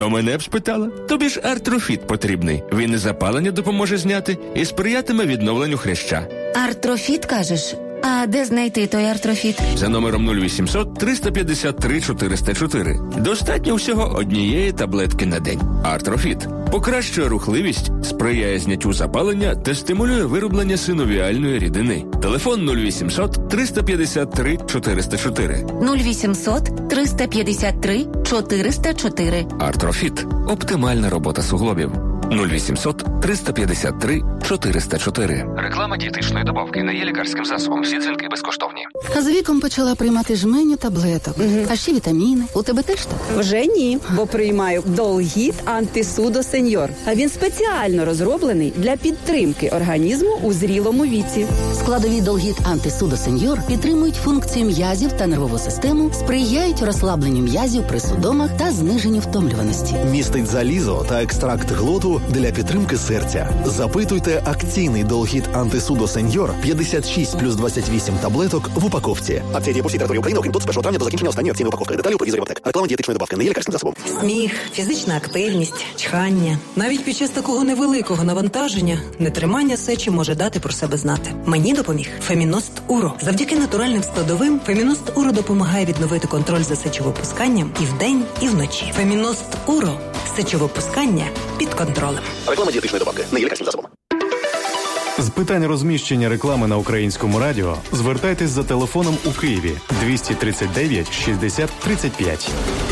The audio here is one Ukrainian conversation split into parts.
У мене б спитала. Тобі ж Артрофіт потрібний. Він і запалення допоможе зняти, і сприятиме відновленню хряща. Артрофіт, кажеш? А де знайти той Артрофіт? За номером 0800 353 404. Достатньо всього однієї таблетки на день. Артрофіт покращує рухливість, сприяє зняттю запалення та стимулює вироблення синовіальної рідини. Телефон 0800 353 404. 0800 353 404. Артрофіт. Оптимальна робота суглобів. 0800 353 404. Реклама дієтичної добавки не є лікарським засобом. Всі дзвінки безкоштовні. З віком почала приймати жменю таблеток. А ще вітаміни. У тебе теж так? Вже ні, бо приймаю Долгіт Антисудо Сеньор. А він спеціально розроблений для підтримки організму у зрілому віці. Складові Долгіт Антисудо Сеньор підтримують функції м'язів та нервову систему, сприяють розслабленню м'язів при судомах та зниженню втомлюваності. Містить залізо та екстракт глоту для підтримки серця. Запитуйте акційний Долгіт Антисудо Сеньор 56 плюс 28 таблеток в упаковці. Акція діє по всій території України, окрім тут з 1 травня до закінчення останньої акційної упаковки. Деталі у провізорі аптек. Реклама дієтичної добавки не є лікарським засобом. Сміх, фізична активність, чхання. Навіть під час такого невеликого навантаження нетримання сечі може дати про себе знати. Мені допоміг Феміност Уро. Завдяки натуральним складовим Феміност Уро допомагає відновити контроль за сечовипусканням і вдень, і вночі. Феміност Уро. Сечовипускання під контролем. Реклама дієтичної добавки не є лікарським засобом. З питань розміщення реклами на Українському радіо звертайтесь за телефоном у Києві 239 60 35.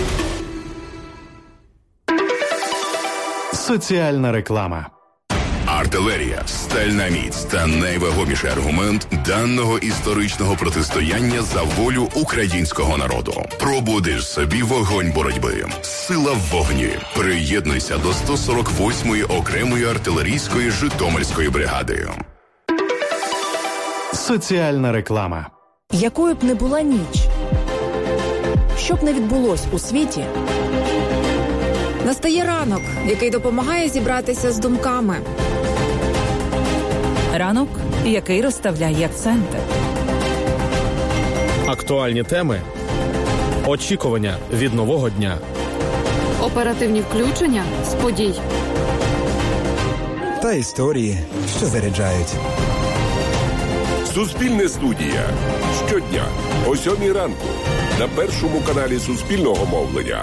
Соціальна реклама. Артилерія, стальна міць та найвагоміший аргумент даного історичного протистояння за волю українського народу. Пробудиш собі вогонь боротьби. Сила в вогні. Приєднуйся до 148-ї окремої артилерійської Житомирської бригади. Соціальна реклама. Якою б не була ніч, що б не відбулось у світі, настає ранок, який допомагає зібратися з думками. Ранок, який розставляє акценти. Актуальні теми, очікування від нового дня. Оперативні включення з подій. Та історії, що заряджають. Суспільне студія. Щодня о 7 ранку на першому каналі Суспільного мовлення.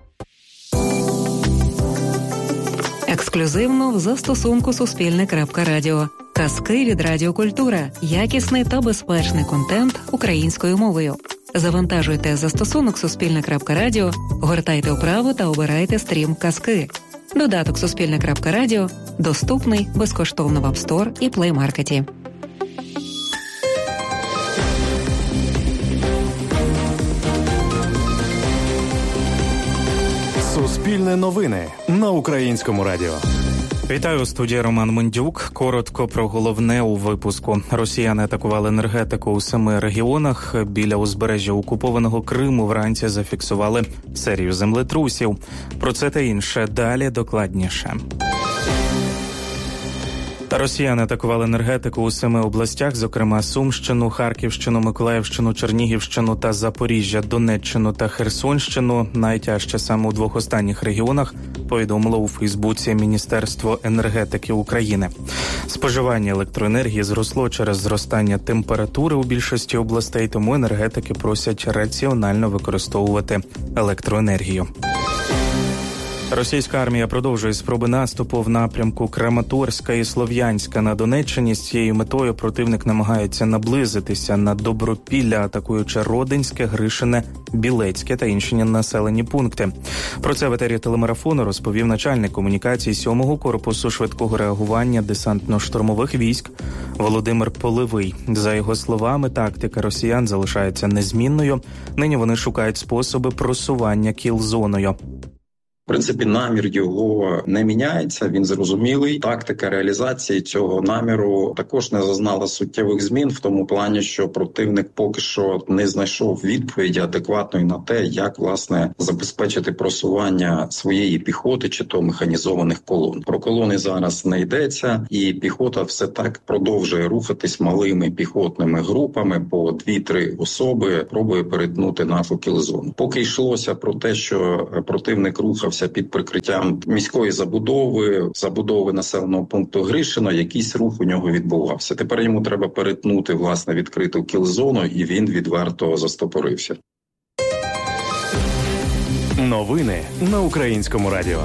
Ексклюзивно в застосунку Суспільне.Радіо. Казки від Радіокультура. Якісний та безпечний контент українською мовою. Завантажуйте застосунок Суспільне.Радіо, гортайте вправо та обирайте стрім казки. Додаток Суспільне.Радіо доступний безкоштовно в App Store і Play Market. Суспільне новини на Українському радіо. Вітаю, у студії Роман Мендюк. Коротко про головне у випуску. Росіяни атакували енергетику у 7 регіонах. Біля узбережжя окупованого Криму вранці зафіксували серію землетрусів. Про це та інше далі докладніше. Росіяни атакували енергетику у 7 областях, зокрема Сумщину, Харківщину, Миколаївщину, Чернігівщину та Запоріжжя, Донеччину та Херсонщину. Найтяжче саме у 2 останніх регіонах, повідомило у Фейсбуці Міністерство енергетики України. Споживання електроенергії зросло через зростання температури у більшості областей, тому енергетики просять раціонально використовувати електроенергію. Російська армія продовжує спроби наступу в напрямку Краматорська і Слов'янська на Донеччині. З цією метою противник намагається наблизитися на Добропілля, атакуючи Родинське, Гришине, Білецьке та інші населені пункти. Про це в етері телемарафону розповів начальник комунікації 7-го корпусу швидкого реагування десантно-штурмових військ Володимир Поливий. За його словами, тактика росіян залишається незмінною. Нині вони шукають способи просування кіл-зоною. В принципі, намір його не міняється, він зрозумілий. Тактика реалізації цього наміру також не зазнала суттєвих змін в тому плані, що противник поки що не знайшов відповіді адекватної на те, як, власне, забезпечити просування своєї піхоти чи то механізованих колон. Про колони зараз не йдеться, і піхота все так продовжує рухатись малими піхотними групами по 2-3 особи, пробує перетнути нашу кіл-зону. Поки йшлося про те, що противник рухався рухався під прикриттям міської забудови населеного пункту Гришино, якийсь рух у нього відбувався. Тепер йому треба перетнути, власне, відкриту кіл-зону, і він відверто застопорився. Новини на Українському радіо.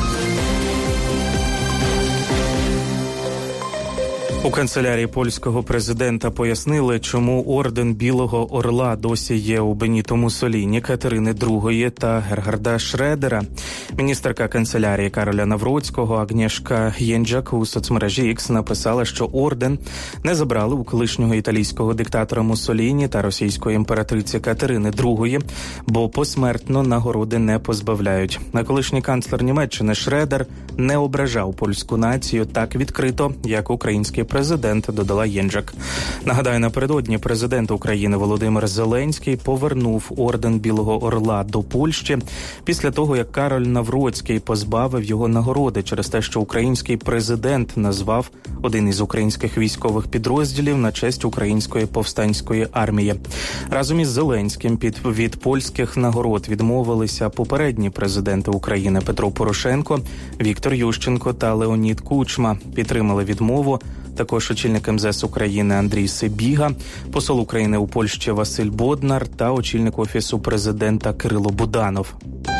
У канцелярії польського президента пояснили, чому орден Білого Орла досі є у Беніто Муссоліні, Катерини II та Гергарда Шредера. Міністерка канцелярії Кароля Навроцького Агнєшка Єнджак у соцмережі X написала, що орден не забрали у колишнього італійського диктатора Муссоліні та російської імператриці Катерини II, бо посмертно нагороди не позбавляють. А колишній канцлер Німеччини Шредер не ображав польську націю так відкрито, як український президент, додала Єнджак. Нагадаю, напередодні президент України Володимир Зеленський повернув орден Білого Орла до Польщі після того, як Кароль Навроцький позбавив його нагороди через те, що український президент назвав один із українських військових підрозділів на честь Української повстанської армії. Разом із Зеленським від польських нагород відмовилися попередні президенти України Петро Порошенко, Віктор Ющенко та Леонід Кучма. Підтримали відмову також очільник МЗС України Андрій Сибіга, посол України у Польщі Василь Боднар та очільник Офісу президента Кирило Буданов.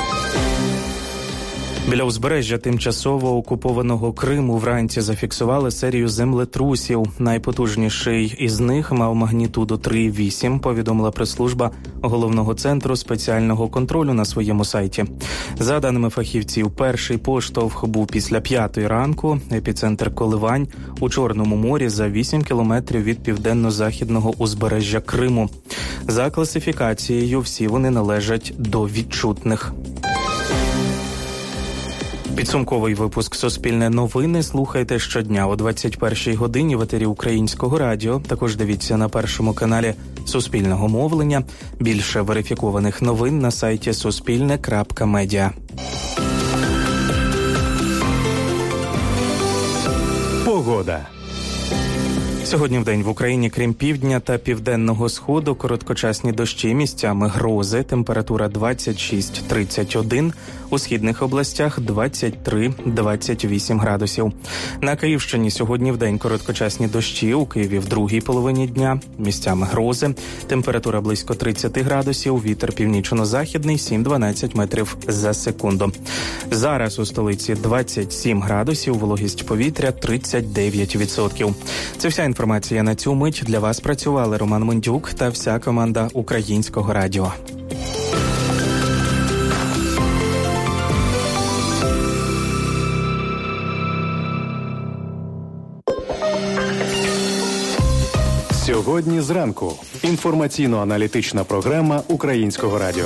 Біля узбережжя тимчасово окупованого Криму вранці зафіксували серію землетрусів. Найпотужніший із них мав магнітуду 3,8, повідомила прес-служба Головного центру спеціального контролю на своєму сайті. За даними фахівців, перший поштовх був після 5 ранку. Епіцентр коливань у Чорному морі за 8 кілометрів від південно-західного узбережжя Криму. За класифікацією всі вони належать до відчутних. Підсумковий випуск «Суспільне новини» слухайте щодня о 21-й годині в етері Українського радіо. Також дивіться на першому каналі Суспільного мовлення. Більше верифікованих новин на сайті suspilne.media. Погода. Сьогодні вдень в Україні, крім півдня та південного сходу, короткочасні дощі, місцями грози, температура 26-31, у східних областях 23-28 градусів. На Київщині сьогодні вдень короткочасні дощі, у Києві в другій половині дня, місцями грози, температура близько 30 градусів, вітер північно-західний 7-12 метрів за секунду. Зараз у столиці 27 градусів, вологість повітря 39%. Це вся інформація на цю мить. Для вас працювали Роман Мендюк та вся команда Українського радіо. Сьогодні зранку. Інформаційно-аналітична програма Українського радіо.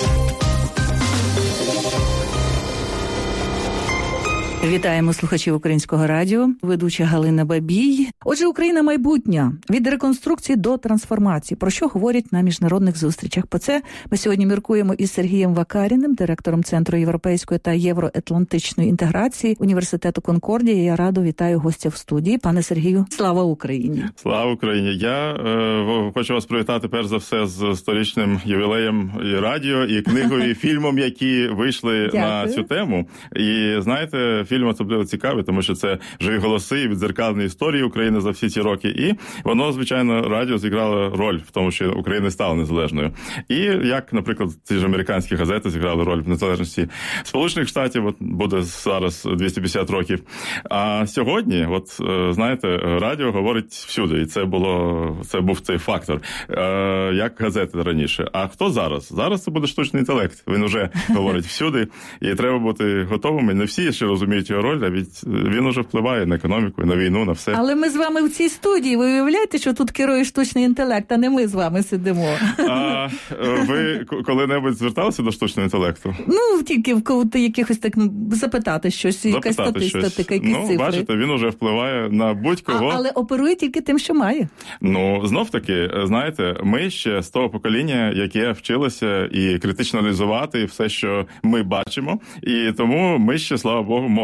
Вітаємо слухачів Українського радіо, ведуча Галина Бабій. Отже, Україна майбутня. Від реконструкції до трансформації. Про що говорять на міжнародних зустрічах? Про це ми сьогодні міркуємо із Сергієм Вакаріним, директором Центру європейської та євроатлантичної інтеграції Університету Конкордія. Я радо вітаю гостя в студії. Пане Сергію, слава Україні! Слава Україні! Я хочу вас привітати, перш за все, з сторічним ювілеєм і радіо, і книгою, і фільмом, які вийшли на цю тему. І, знаєте, фільм особливо цікавий, тому що це живі голоси і віддзеркалені історії України за всі ці роки. І воно, звичайно, радіо зіграло роль в тому, що Україна стала незалежною. І як, наприклад, ці ж американські газети зіграли роль в незалежності Сполучених Штатів, от буде зараз 250 років. А сьогодні, от, знаєте, радіо говорить всюди, і це був цей фактор, як газети раніше. А хто зараз? Зараз це буде штучний інтелект. Він вже говорить всюди, і треба бути готовими. Не всі ще розуміють його роль, а він уже впливає на економіку, на війну, на все. Але ми з вами в цій студії, ви уявляєте, що тут керує штучний інтелект, а не ми з вами сидимо. А ви коли-небудь зверталися до штучного інтелекту? Ну, тільки в кого-то якихось так запитати щось, якась статистика, якісь цифри. Бачите, він уже впливає на будь-кого. Але оперує тільки тим, що має. Ну, знов-таки, знаєте, ми ще з того покоління, яке вчилося і критично аналізувати все, що ми бачимо, і тому ми ще, слава Богу,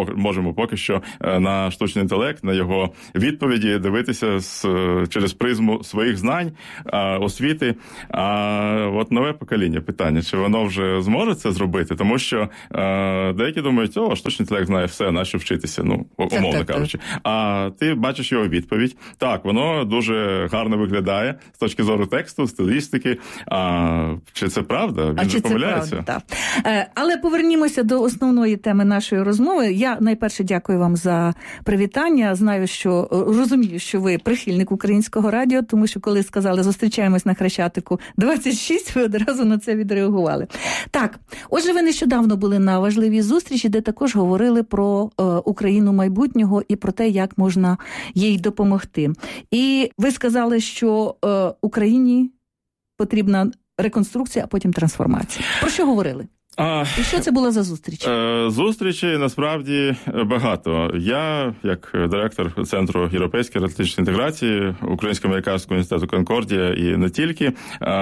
можемо поки що на штучний інтелект, на його відповіді дивитися через призму своїх знань, освіти. А от нове покоління, питання, чи воно вже зможе це зробити? Тому що деякі думають, штучний інтелект знає все, нащо вчитися, умовно кажучи. А ти бачиш його відповідь. Так, воно дуже гарно виглядає з точки зору тексту, стилістики. Чи це правда? Він же помиляється? Так. Але повернімося до основної теми нашої розмови. Я найперше дякую вам за привітання. Розумію, що ви прихильник Українського радіо, тому що коли сказали, зустрічаємось на Хрещатику 26, ви одразу на це відреагували. Так, отже, ви нещодавно були на важливій зустрічі, де також говорили про Україну майбутнього і про те, як можна їй допомогти. І ви сказали, що Україні потрібна реконструкція, а потім трансформація. Про що говорили? І що це було за зустріч? Зустрічей, насправді, багато. Я, як директор Центру європейської атлантичної інтеграції Українсько-американського університету Конкордія і не тільки,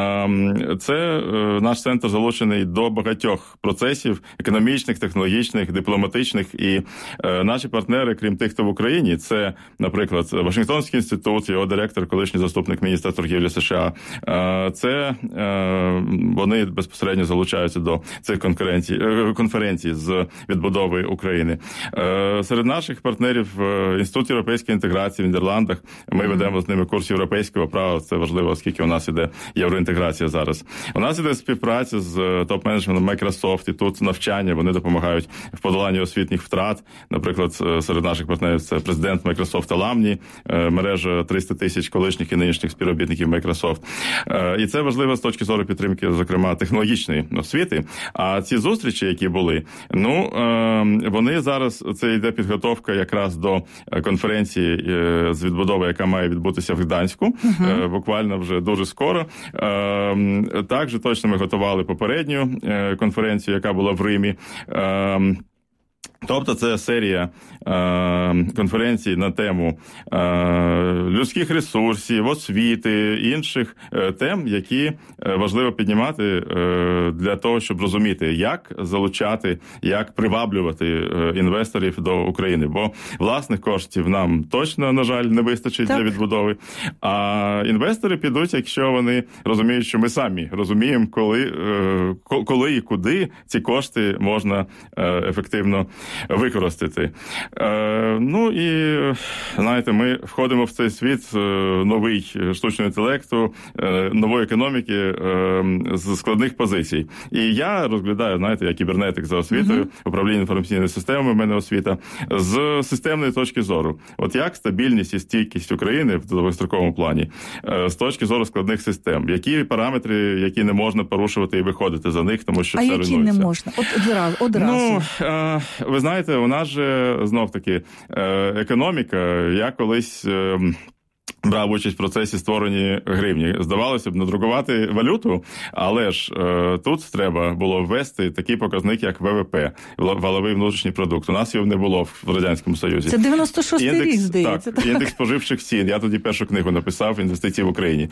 це наш центр залучений до багатьох процесів економічних, технологічних, дипломатичних. І наші партнери, крім тих, хто в Україні, це, наприклад, Вашингтонський інститут, його директор, колишній заступник міністра торгівлі США. Це вони безпосередньо залучаються до цих конференцій з відбудови України. Серед наших партнерів Інститут європейської інтеграції в Нідерландах. Ми ведемо з ними курс європейського права. Це важливо, оскільки у нас іде євроінтеграція зараз. У нас іде співпраця з топ-менеджментом Microsoft, і тут навчання, вони допомагають в подоланні освітніх втрат. Наприклад, серед наших партнерів це президент Microsoft Alumni, мережа 300 тисяч колишніх і нинішніх співробітників Microsoft. І це важливо з точки зору підтримки, зокрема, технологічної освіти. А ці зустрічі, які були, вони зараз, це йде підготовка якраз до конференції з відбудови, яка має відбутися в Гданську, буквально вже дуже скоро. Також точно ми готували попередню конференцію, яка була в Римі. Тобто це серія конференцій на тему людських ресурсів, освіти, інших тем, які важливо піднімати для того, щоб розуміти, як залучати, як приваблювати інвесторів до України. Бо власних коштів нам точно, на жаль, не вистачить для відбудови. А інвестори підуть, якщо вони розуміють, що ми самі розуміємо, коли і куди ці кошти можна ефективно використати. І, знаєте, ми входимо в цей світ новий штучного інтелекту, нової економіки з складних позицій. І я розглядаю, знаєте, я кібернетик за освітою, управління інформаційними системами, в мене освіта, з системної точки зору. От як стабільність і стійкість України в довгостроковому плані, з точки зору складних систем, які параметри, які не можна порушувати і виходити за них, тому що все руйнується. А які не можна? Одразу. Ви знаєте, у нас же знов-таки економіка, я колись брав участь в процесі створення гривні. Здавалося б, надрукувати валюту, але ж тут треба було ввести такий показник, як ВВП, валовий внутрішній продукт. У нас його не було в Радянському Союзі. Це 96-й рік, здається. Так, індекс споживчих цін. Я тоді першу книгу написав «Інвестиції в Україні».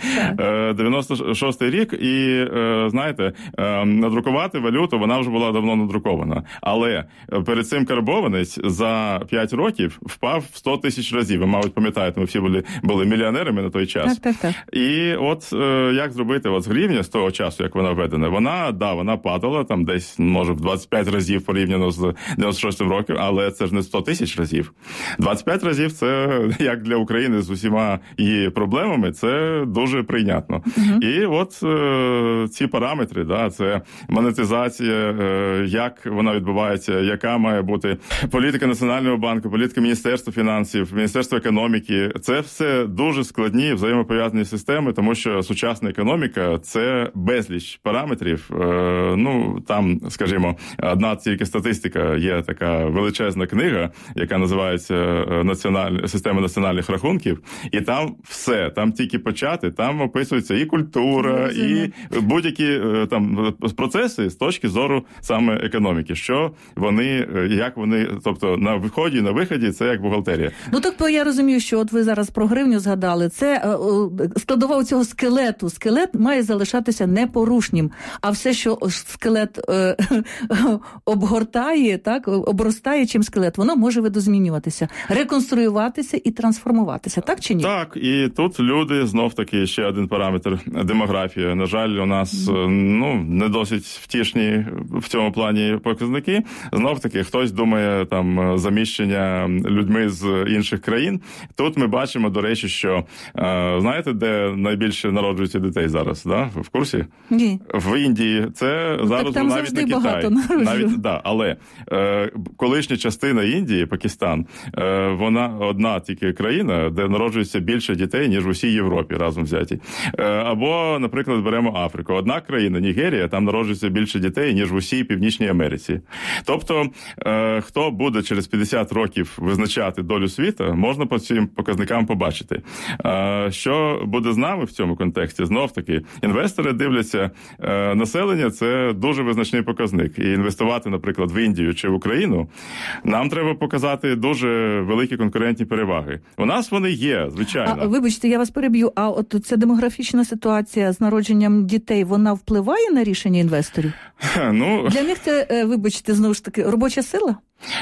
96-й рік, і, знаєте, надрукувати валюту, вона вже була давно надрукована. Але перед цим карбованець за 5 років впав в 100 тисяч разів. Ви, мабуть, пам'ятаєте, ми всі були мільйонерами на той час. Так. І от як зробити з гривня з того часу, як вона введена, вона падала там десь, може, в 25 разів порівняно з 96-м роком, але це ж не 100 тисяч разів. 25 разів це, як для України з усіма її проблемами, це дуже прийнятно. І от ці параметри, це монетизація, як вона відбувається, яка має бути політика Національного банку, політика Міністерства фінансів, Міністерства економіки, це все дуже складні взаємопов'язані системи, тому що сучасна економіка – це безліч параметрів. Там, скажімо, одна тільки статистика, є така величезна книга, яка називається «Система національних рахунків», і там все, там тільки почати, там описується і культура, і будь-які там процеси з точки зору саме економіки, що вони, як вони, тобто на виході, на виході, це як бухгалтерія. Тобто я розумію, що от ви зараз про гривню згадали, згадали, це складова цього скелету. Скелет має залишатися непорушнім, а все, що скелет обгортає, так, обростає чим скелет, воно може видозмінюватися, реконструюватися і трансформуватися, так чи ні? Так, і тут люди, знов-таки, ще один параметр – демографія. На жаль, у нас не досить втішні в цьому плані показники. Знов-таки, хтось думає там заміщення людьми з інших країн. Тут ми бачимо, до речі, що знаєте, де найбільше народжується дітей зараз, да? В курсі? Ні. В Індії. Це зараз там навіть не Китай. Навіть, да, але колишня частина Індії, Пакистан, вона одна тільки країна, де народжується більше дітей, ніж в усій Європі разом взяті. Або, наприклад, беремо Африку. Одна країна, Нігерія, там народжується більше дітей, ніж в усій Північній Америці. Тобто, хто буде через 50 років визначати долю світу, можна по цим показникам побачити. Що буде з нами в цьому контексті? Знов-таки, інвестори дивляться, населення – це дуже визначний показник. І інвестувати, наприклад, в Індію чи в Україну, нам треба показати дуже великі конкурентні переваги. У нас вони є, звичайно. Вибачте, я вас переб'ю, а от ця демографічна ситуація з народженням дітей, вона впливає на рішення інвесторів? Для них це, вибачте, знову ж таки, робоча сила?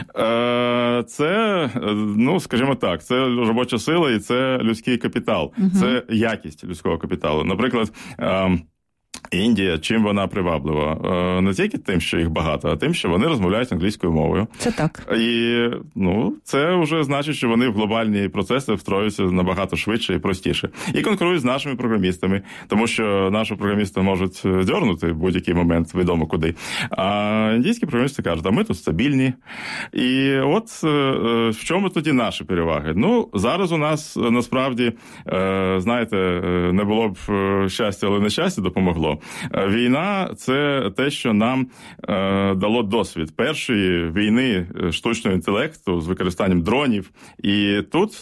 Це, скажімо так, це робоча сила і це людський капітал. Це якість людського капіталу. Наприклад, Індія, чим вона приваблива? Не тільки тим, що їх багато, а тим, що вони розмовляють англійською мовою. Це так. І, це вже значить, що вони в глобальні процеси встроюються набагато швидше і простіше. І конкурують з нашими програмістами, тому що наші програмісти можуть дьорнути в будь-який момент, відомо куди. А індійські програмісти кажуть, а ми тут стабільні. І от в чому тоді наші переваги? Зараз у нас, насправді, знаєте, не було б щастя, але нещастя допомогло. Війна – це те, що нам дало досвід першої війни штучного інтелекту з використанням дронів. І тут,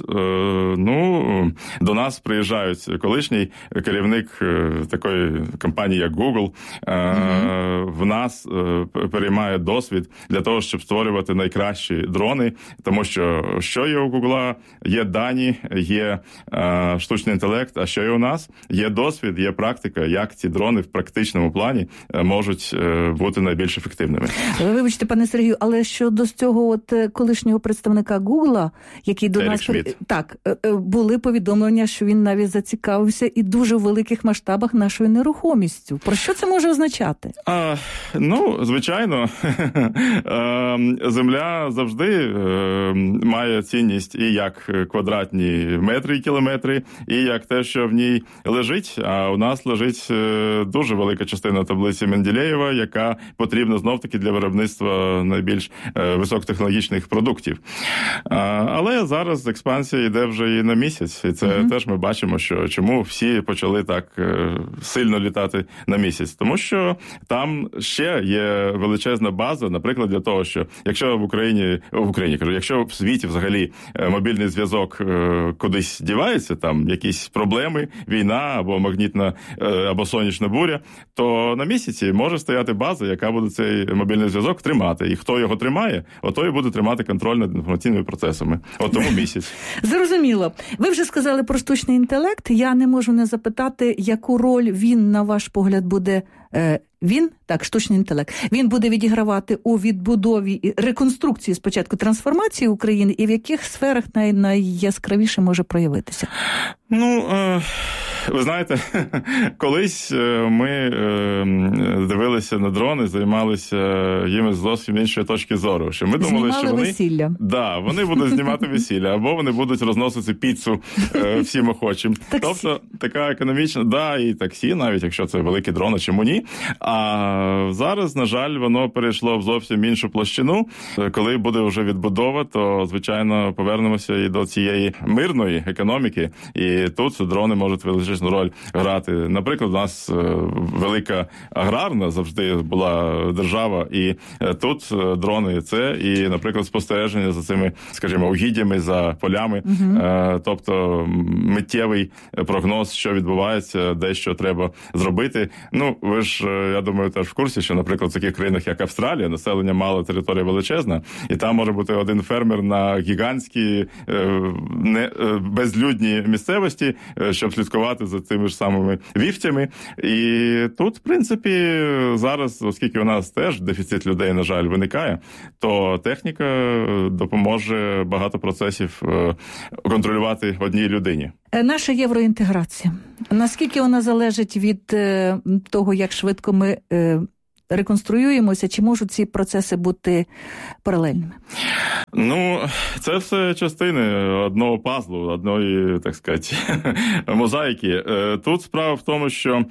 до нас приїжджають колишній керівник такої компанії, як Google, в нас переймає досвід для того, щоб створювати найкращі дрони, тому що є у Google? Є дані, є штучний інтелект, а що є у нас? Є досвід, є практика, як ці дрони в практичному плані можуть бути найбільш ефективними. Вибачте, пане Сергію, але щодо цього колишнього представника Гугла, який до нас... Так, були повідомлення, що він навіть зацікавився і дуже в великих масштабах нашою нерухомістю. Про що це може означати? Звичайно, земля завжди має цінність і як квадратні метри і кілометри, і як те, що в ній лежить, а у нас лежить дуже велика частина таблиці Менделєєва, яка потрібна знов-таки для виробництва найбільш високотехнологічних продуктів. Але зараз експансія йде вже і на місяць, і це теж ми бачимо, що чому всі почали так сильно літати на місяць. Тому що там ще є величезна база, наприклад, для того, що якщо якщо в світі взагалі мобільний зв'язок кудись дівається, там якісь проблеми, війна або магнітна, або сонячна буря, то на місяці може стояти база, яка буде цей мобільний зв'язок тримати. І хто його тримає, ото і буде тримати контроль над інформаційними процесами. От тому місяць. Зрозуміло. Ви вже сказали про штучний інтелект. Я не можу не запитати, яку роль він, на ваш погляд, буде... штучний інтелект, він буде відігравати у відбудові і реконструкції спочатку трансформації України, і в яких сферах найяскравіше може проявитися? Ви знаєте, колись ми дивилися на дрони, займалися їм з зовсім іншої точки зору. Що ми думали, що вони... весілля. Да, вони будуть знімати весілля, або вони будуть розносити піцу всім охочим. Тобто, така економічна, і таксі, навіть якщо це великі дрони, чому ні. А зараз, на жаль, воно перейшло в зовсім іншу площину. Коли буде вже відбудова, то, звичайно, повернемося і до цієї мирної економіки. І тут дрони можуть стратегічну роль грати. Наприклад, у нас велика аграрна завжди була держава, і тут дрони це, і, наприклад, спостереження за цими, скажімо, угіддями, за полями, тобто миттєвий прогноз, що відбувається, де що треба зробити. Ну, ви ж, я думаю, теж в курсі, що, наприклад, в таких країнах, як Австралія, населення мало, територія величезна, і там може бути один фермер на гігантській безлюдній місцевості, щоб слідкувати за цими ж самими вівцями. І тут, в принципі, зараз, оскільки у нас теж дефіцит людей, на жаль, виникає, то техніка допоможе багато процесів контролювати одній людині. Наша євроінтеграція. Наскільки вона залежить від того, як швидко ми реконструюємося, чи можуть ці процеси бути паралельними? Ну, це все частини одного пазлу, одної, так сказати, мозаїки. Тут справа в тому, що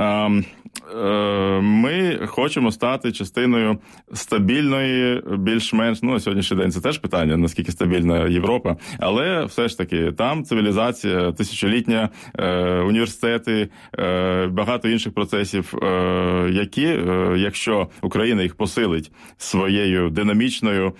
ми хочемо стати частиною стабільної, більш-менш, ну, на сьогоднішній день це теж питання, наскільки стабільна Європа, але все ж таки там цивілізація, тисячолітня, університети, багато інших процесів, які, якщо Україна їх посилить своєю динамічною,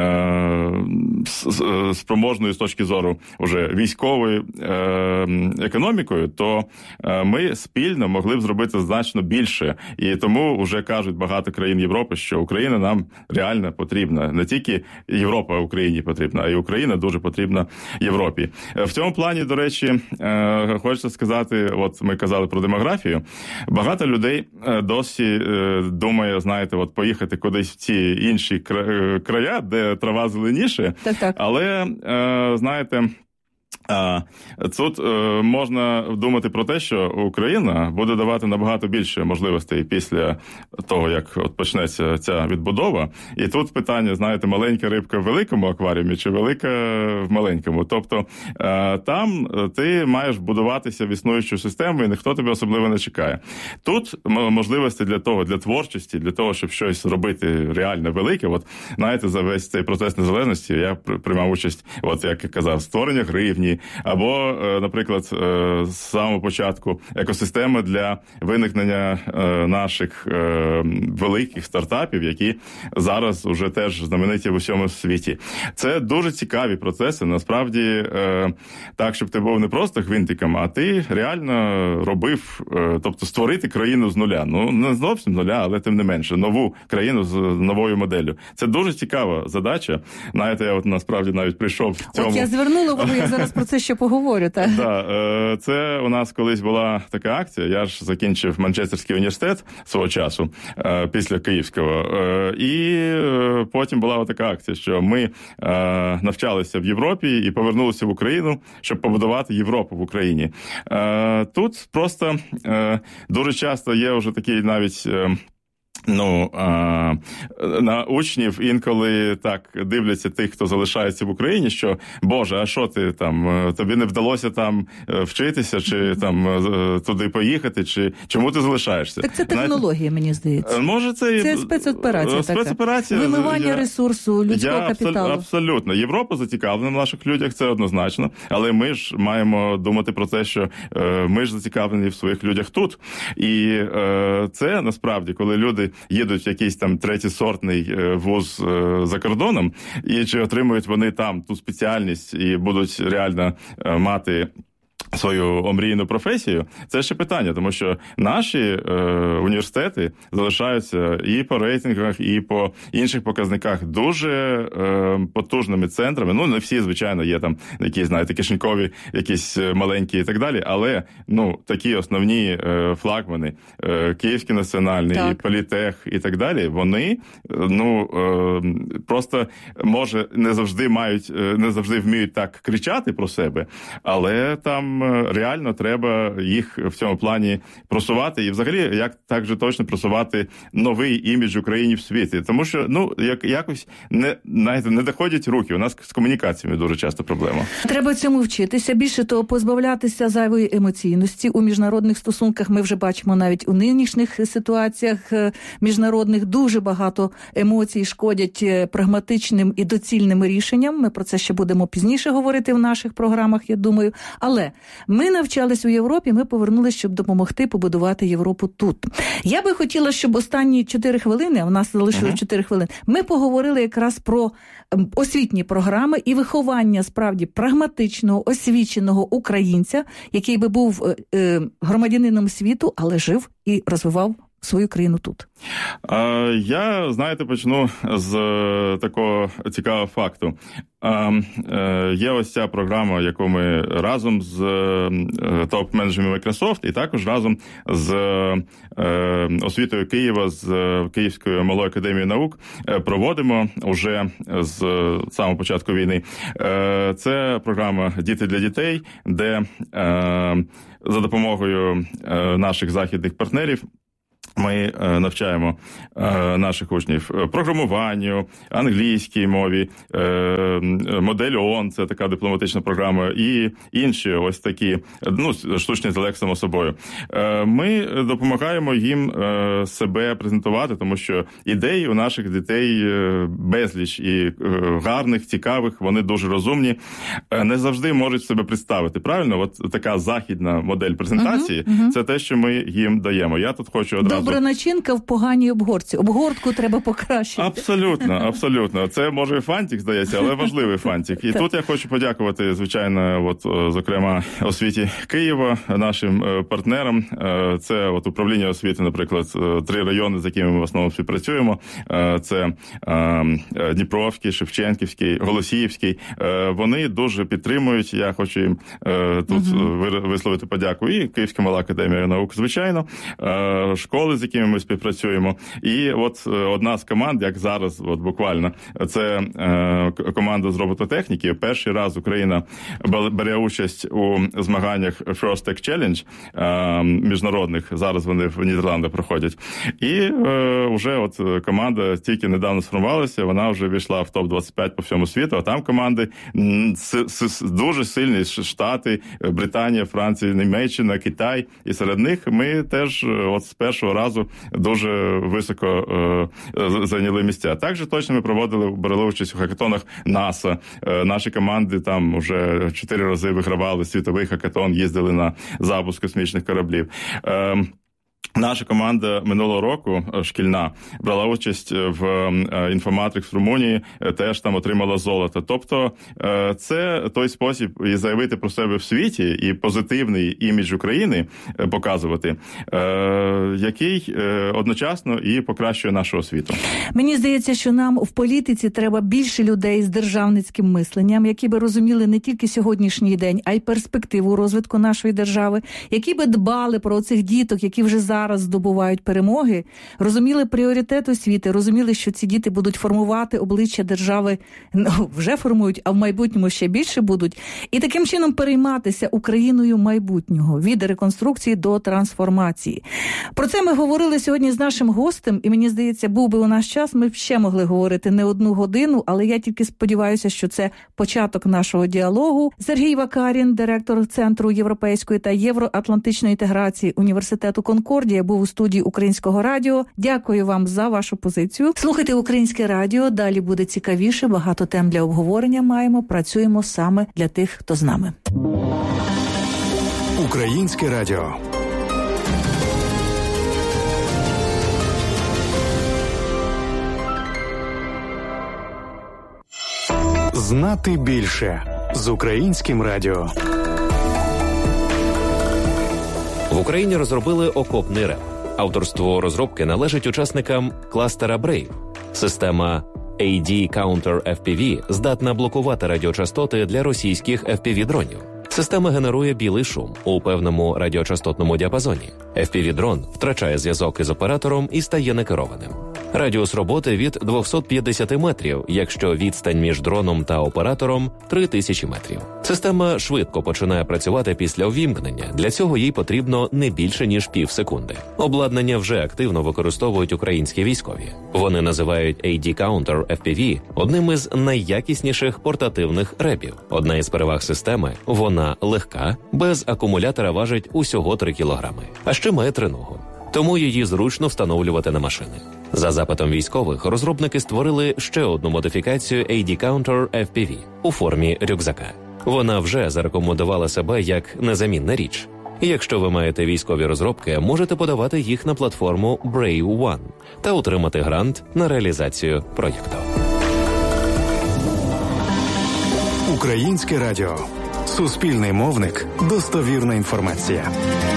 спроможною з точки зору вже військовою економікою, то ми спільно могли б зробити значно більше. І тому вже кажуть багато країн Європи, що Україна нам реально потрібна. Не тільки Європа Україні потрібна, а й Україна дуже потрібна Європі. В цьому плані, до речі, хочеться сказати, от ми казали про демографію, багато людей досі думає, знаєте, от поїхати кудись в ці інші края, де трава зеленіше, так. Але, знаєте, тут можна думати про те, що Україна буде давати набагато більше можливостей після того, як от почнеться ця відбудова. І тут питання, знаєте, маленька рибка в великому акваріумі чи велика в маленькому. Тобто там ти маєш будуватися в існуючу систему, і ніхто тебе особливо не чекає. Тут можливості для того, для творчості, для того, щоб щось робити реально велике. От, знаєте, за весь цей процес незалежності я приймав участь, от як я казав, створення гривні, або, наприклад, з самого початку екосистема для виникнення наших великих стартапів, які зараз уже теж знамениті в усьому світі. Це дуже цікаві процеси, насправді, так, щоб ти був не просто гвинтиком, а ти реально робив, тобто створити країну з нуля. Ну, не зовсім нуля, але тим не менше, нову країну з новою моделлю. Це дуже цікава задача. Знаєте, я от насправді навіть прийшов в цьому... От я звернула увагу, я зараз про це ще поговорю, так? Так, це у нас колись була така акція, я ж закінчив Манчестерський університет свого часу, після Київського, і потім була така акція, що ми навчалися в Європі і повернулися в Україну, щоб побудувати Європу в Україні. Тут просто дуже часто є вже такий навіть... на учнів інколи так дивляться тих, хто залишається в Україні, що, Боже, а що ти там, тобі не вдалося там вчитися, чи там туди поїхати, чи чому ти залишаєшся? Так це технологія, мені здається. Може, це спецоперація така. Вимивання ресурсу, людського капіталу. Абсолютно. Європа зацікавлена в наших людях, це однозначно, але ми ж маємо думати про те, що ми ж зацікавлені в своїх людях тут. І це, насправді, коли люди їдуть в якийсь там третєсортний вуз за кордоном, і чи отримують вони там ту спеціальність і будуть реально мати свою омрійну професію, це ще питання, тому що наші університети залишаються і по рейтингах, і по інших показниках дуже потужними центрами. Ну, не всі, звичайно, є там якісь, знаєте, кишенькові, якісь маленькі і так далі, але, такі основні флагмани, Київський національний, і Політех і так далі, вони, просто, може, не завжди вміють так кричати про себе, але там реально треба їх в цьому плані просувати і взагалі як так же точно просувати новий імідж Україні в світі. Тому що, якось не доходять руки. У нас з комунікаціями дуже часто проблема. Треба цьому вчитися. Більше того, позбавлятися зайвої емоційності у міжнародних стосунках. Ми вже бачимо навіть у нинішніх ситуаціях міжнародних дуже багато емоцій шкодять прагматичним і доцільним рішенням. Ми про це ще будемо пізніше говорити в наших програмах, я думаю. Але Ми навчались у Європі, ми повернулися, щоб допомогти побудувати Європу тут. Я би хотіла, щоб останні 4 хвилини, а в нас залишилось 4 хвилини, ми поговорили якраз про освітні програми і виховання справді прагматичного, освіченого українця, який би був громадянином світу, але жив і розвивав свою країну тут. Я, знаєте, почну з такого цікавого факту. Є ось ця програма, яку ми разом з топ-менеджерами Microsoft і також разом з освітою Києва, з Київською малою академією наук проводимо уже з самого початку війни. Це програма «Діти для дітей», де за допомогою наших західних партнерів ми навчаємо наших учнів програмуванню, англійській мові, модель ООН, це така дипломатична програма, і інші ось такі, штучний інтелект, само собою. Ми допомагаємо їм себе презентувати, тому що ідей у наших дітей безліч і гарних, цікавих, вони дуже розумні, не завжди можуть себе представити. Правильно? От така західна модель презентації, це те, що ми їм даємо. Я тут хочу одразу... Добра начинка в поганій обгортці. Обгортку треба покращити. Абсолютно. Це, може, фантик, здається, але важливий фантик. І тут я хочу подякувати, звичайно, зокрема, освіті Києва, нашим партнерам. Це управління освіти, наприклад, 3 райони, з якими ми в основному співпрацюємо. Це Дніпровський, Шевченківський, Голосіївський. Вони дуже підтримують. Я хочу їм тут висловити подяку. І Київська мала академія наук, звичайно, школи, з якими ми співпрацюємо. І одна з команд, як зараз, буквально, це команда з робототехніки. Перший раз Україна бере участь у змаганнях First Tech Challenge міжнародних. Зараз вони в Нідерландах проходять. І вже команда тільки недавно сформувалася, вона вже війшла в топ-25 по всьому світу, а там команди дуже сильні, Штати, Британія, Франція, Німеччина, Китай. І серед них ми теж з першого разу дуже високо зайняли місця. Також точно ми брали участь у хакатонах НАСА. Наші команди там вже 4 рази вигравали світовий хакатон, їздили на запуск космічних кораблів. Наша команда минулого року, шкільна, брала участь в Infomatrix в Румунії, теж там отримала золото. Тобто це той спосіб і заявити про себе в світі, і позитивний імідж України показувати, який одночасно і покращує нашу освіту. Мені здається, що нам в політиці треба більше людей з державницьким мисленням, які би розуміли не тільки сьогоднішній день, а й перспективу розвитку нашої держави, які би дбали про цих діток, які вже зараз здобувають перемоги, розуміли пріоритет освіти, розуміли, що ці діти будуть формувати обличчя держави, вже формують, а в майбутньому ще більше будуть, і таким чином перейматися Україною майбутнього, від реконструкції до трансформації. Про це ми говорили сьогодні з нашим гостем, і мені здається, був би у нас час, ми б ще могли говорити не 1 годину, але я тільки сподіваюся, що це початок нашого діалогу. Сергій Вакарін, директор Центру європейської та євроатлантичної інтеграції Університету Конкордія, був у студії Українського радіо. Дякую вам за вашу позицію. Слухайте Українське радіо, далі буде цікавіше, багато тем для обговорення маємо, працюємо саме для тих, хто з нами. Українське радіо. Знати більше з Українським радіо. В Україні розробили окопний РЕП. Авторство розробки належить учасникам кластера Brave. Система AD Counter FPV здатна блокувати радіочастоти для російських FPV-дронів. Система генерує білий шум у певному радіочастотному діапазоні. FPV-дрон втрачає зв'язок із оператором і стає некерованим. Радіус роботи від 250 метрів, якщо відстань між дроном та оператором 3000 метрів. Система швидко починає працювати після увімкнення. Для цього їй потрібно не більше, ніж півсекунди. Обладнання вже активно використовують українські військові. Вони називають AD Counter FPV одним із найякісніших портативних репів. Одна із переваг системи – вона легка, без акумулятора важить усього 3 кілограми. А ще має триногу. Тому її зручно встановлювати на машини. За запитом військових, розробники створили ще одну модифікацію AD Counter FPV у формі рюкзака. Вона вже зарекомендувала себе як незамінна річ. Якщо ви маєте військові розробки, можете подавати їх на платформу Brave One та отримати грант на реалізацію проєкту. Українське радіо. Суспільний мовник. Достовірна інформація.